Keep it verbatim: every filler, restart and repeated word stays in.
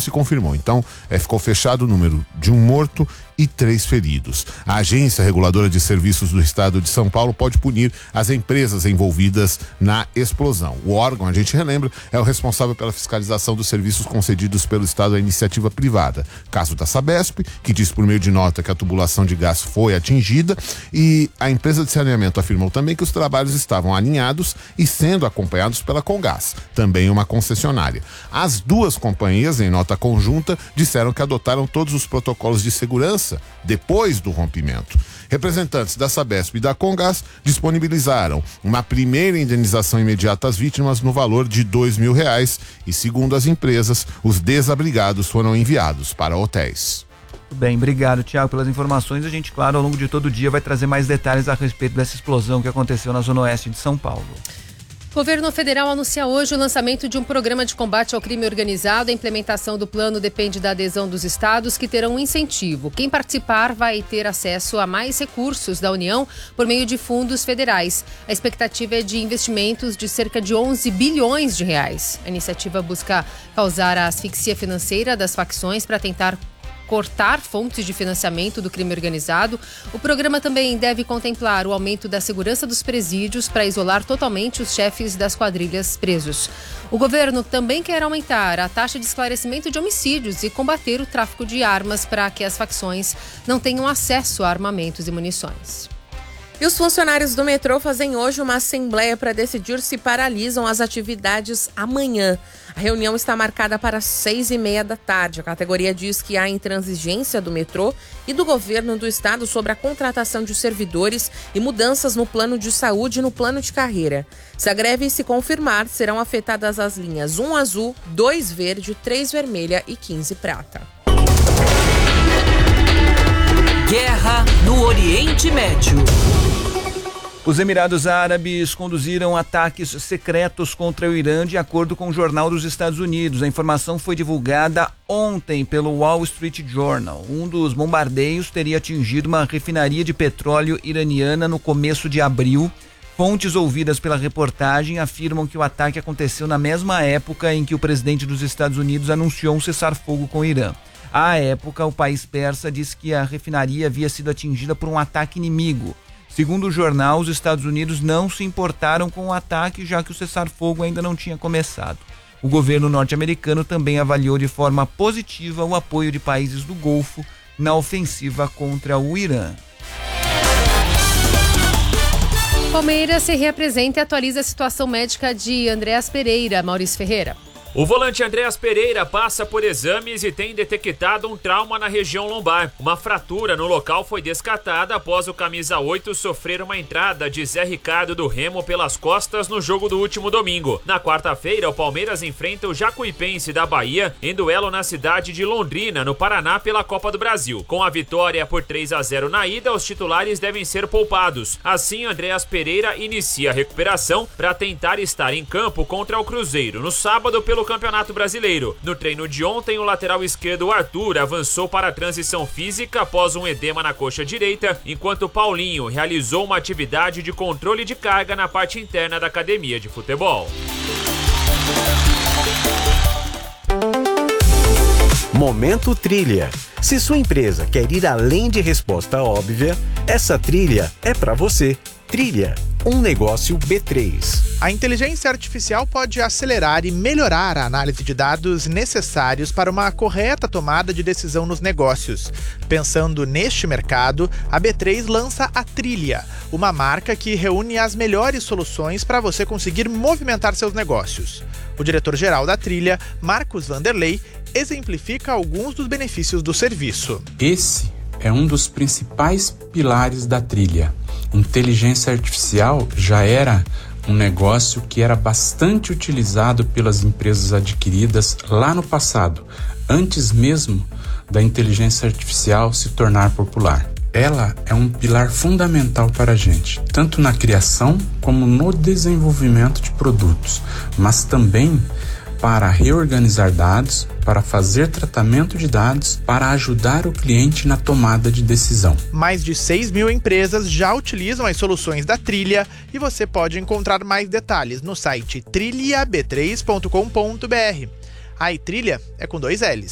se confirmou. Então, é, ficou fechado o número de um morto e três feridos. A Agência Reguladora de Serviços do Estado de São Paulo pode punir as empresas envolvidas na explosão. O órgão, a gente relembra, é o responsável pela fiscalização dos serviços concedidos pelo Estado à iniciativa privada. Caso da Sabesp, que diz por meio de nota que a tubulação de gás foi atingida, e a empresa de saneamento afirmou também que os trabalhos estavam alinhados e sendo acompanhados pela Comgás, também uma concessionária. As duas companhias, em nota conjunta, disseram que adotaram todos os protocolos de segurança depois do rompimento. Representantes da Sabesp e da Comgás disponibilizaram uma primeira indenização imediata às vítimas no valor de dois mil reais e, segundo as empresas, os desabrigados foram enviados para hotéis. Bem, obrigado, Tiago, pelas informações. A gente, claro, ao longo de todo o dia vai trazer mais detalhes a respeito dessa explosão que aconteceu na Zona Oeste de São Paulo. O governo federal anuncia hoje o lançamento de um programa de combate ao crime organizado. A implementação do plano depende da adesão dos estados, que terão um incentivo. Quem participar vai ter acesso a mais recursos da União por meio de fundos federais. A expectativa é de investimentos de cerca de onze bilhões de reais. A iniciativa busca causar a asfixia financeira das facções para tentar cortar fontes de financiamento do crime organizado. O programa também deve contemplar o aumento da segurança dos presídios para isolar totalmente os chefes das quadrilhas presos. O governo também quer aumentar a taxa de esclarecimento de homicídios e combater o tráfico de armas para que as facções não tenham acesso a armamentos e munições. E os funcionários do metrô fazem hoje uma assembleia para decidir se paralisam as atividades amanhã. A reunião está marcada para seis e meia da tarde. A categoria diz que há intransigência do metrô e do governo do estado sobre a contratação de servidores e mudanças no plano de saúde e no plano de carreira. Se a greve se confirmar, serão afetadas as linhas um azul, dois verde, três vermelha e quinze prata. Guerra no Oriente Médio. Os Emirados Árabes conduziram ataques secretos contra o Irã, de acordo com o Jornal dos Estados Unidos. A informação foi divulgada ontem pelo Wall Street Journal. Um dos bombardeios teria atingido uma refinaria de petróleo iraniana no começo de abril. Fontes ouvidas pela reportagem afirmam que o ataque aconteceu na mesma época em que o presidente dos Estados Unidos anunciou um cessar-fogo com o Irã. À época, o país persa disse que a refinaria havia sido atingida por um ataque inimigo. Segundo o jornal, os Estados Unidos não se importaram com o ataque, já que o cessar-fogo ainda não tinha começado. O governo norte-americano também avaliou de forma positiva o apoio de países do Golfo na ofensiva contra o Irã. Palmeiras se reapresenta e atualiza a situação médica de Andréas Pereira. Maurício Ferreira. O volante Andréas Pereira passa por exames e tem detectado um trauma na região lombar. Uma fratura no local foi descartada após o camisa oito sofrer uma entrada de Zé Ricardo do Remo pelas costas no jogo do último domingo. Na quarta-feira, o Palmeiras enfrenta o Jacuipense da Bahia em duelo na cidade de Londrina, no Paraná, pela Copa do Brasil. Com a vitória por três a zero na ida, os titulares devem ser poupados. Assim, Andréas Pereira inicia a recuperação para tentar estar em campo contra o Cruzeiro no sábado pelo Campeonato Brasileiro. No treino de ontem, o lateral esquerdo Arthur avançou para a transição física após um edema na coxa direita, enquanto Paulinho realizou uma atividade de controle de carga na parte interna da academia de futebol. Momento Trilha. Se sua empresa quer ir além de resposta óbvia, essa trilha é para você. Trilha, um negócio B três. A inteligência artificial pode acelerar e melhorar a análise de dados necessários para uma correta tomada de decisão nos negócios. Pensando neste mercado, a B três lança a Trilha, uma marca que reúne as melhores soluções para você conseguir movimentar seus negócios. O diretor-geral da Trilha, Marcos Vanderlei, exemplifica alguns dos benefícios do serviço. Esse é um dos principais pilares da Trilha. Inteligência artificial já era um negócio que era bastante utilizado pelas empresas adquiridas lá no passado, antes mesmo da inteligência artificial se tornar popular. Ela é um pilar fundamental para a gente, tanto na criação como no desenvolvimento de produtos, mas também para reorganizar dados, para fazer tratamento de dados, para ajudar o cliente na tomada de decisão. Mais de seis mil empresas já utilizam as soluções da Trilha e você pode encontrar mais detalhes no site trilha b três ponto com ponto b r. A Trilha é com dois L's.